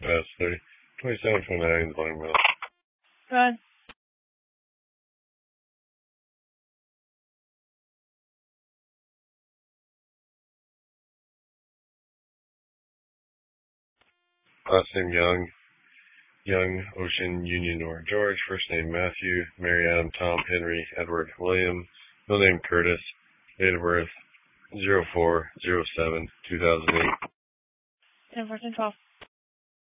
Pass 30. 2729 is volume mill. Go ahead. Last name Young. Young, Ocean, Union, or George. First name Matthew. Mary, Adam, Tom, Henry, Edward, William. Middle name Curtis. Date of birth 04/07/2008. 10/14/12.